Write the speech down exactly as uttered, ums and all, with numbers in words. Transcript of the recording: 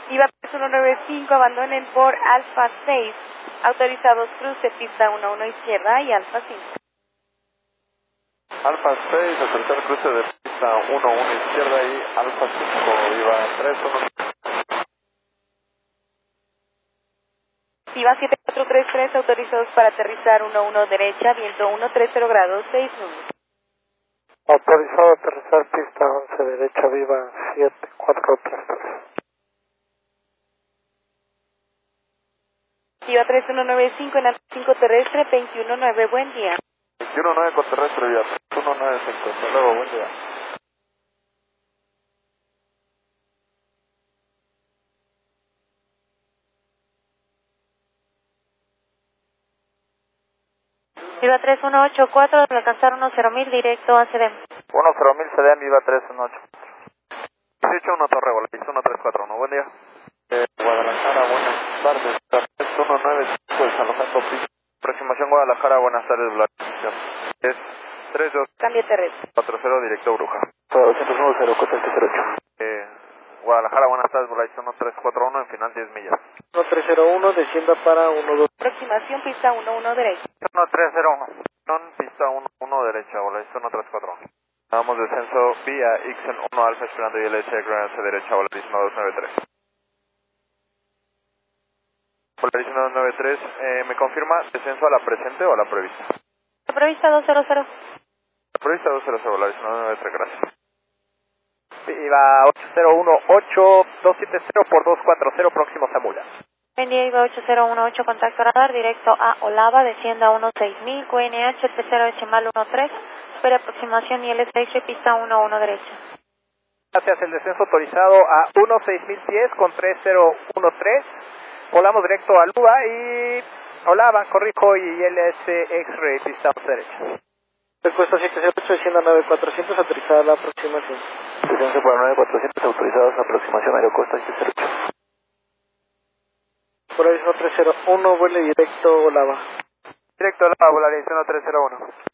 Viva tres uno nueve cinco, abandonen por Alfa seis, autorizados cruce, pista uno uno izquierda y Alfa cinco. Alfa seis, autorizar cruce de pista uno uno izquierda y Alfa cinco, Viva tres uno. Viva siete cuatro tres tres, autorizados para aterrizar uno uno derecha, viento uno treinta grados, seis uno. Autorizado a aterrizar pista once derecha, Viva siete cuatro tres tres. Viva tres uno nueve cinco en Alfa cinco terrestre, veintiuno nueve, buen día. veintiuno nueve con terrestre, Viva tres uno nueve cinco, hasta luego, buen día. Viva tres uno ocho cuatro, alcanzar uno cero mil, directo a C D M. uno cero mil C D M, Viva tres uno ocho. dieciocho uno Torre, Volaris uno tres cuatro uno, buen día. Eh, Guadalajara, buenas tardes, tres uno nueve cinco, desalojando pista. Aproximación Guadalajara, buenas tardes, Vladimir. Es tres dos Cambio terrestre. cuatro cero, directo Bruja. doscientos uno cero cuatro cero ocho. Eh, Guadalajara, buenas tardes, Volaris uno tres cuatro uno, en final diez millas. uno tres cero uno, descienda para uno dos. Aproximación pista uno uno derecha. uno tres cero uno, non, pista uno uno derecha, Volaris uno tres cuatro uno. Damos descenso vía Ixen uno Alfa, esperando I L S Grand derecha, Volaris uno dos nueve tres. Volaris uno dos nueve tres, eh, ¿me confirma descenso a la presente o a la prevista? La prevista dos cero cero. La prevista dos cero cero, Volaris uno dos nueve tres, gracias. Iba ocho cero uno ocho dos siete cero por dos cuatro cero, próximo Zamula. Buen día, Iba ocho cero uno ocho, contacto radar, directo a Olava, descienda a uno seis mil, Q N H, tercero decimal uno tres, espera aproximación I L S, pista uno uno derecha. Gracias, el descenso autorizado a uno seis mil pies con tres cero uno tres. Volamos directo a Luba y Olava, corrijo, y I L S X-Ray, pista once derecha. Respuesta siete cero ocho, descienda nueve cuatrocientos, autorizada la aproximación. Descenso para nueve cuatrocientos, autorizados aproximación Aerocosta siete cero ocho. Volaris uno tres cero uno, vuele directo Olava. Directo Olava, Volaris uno tres cero uno.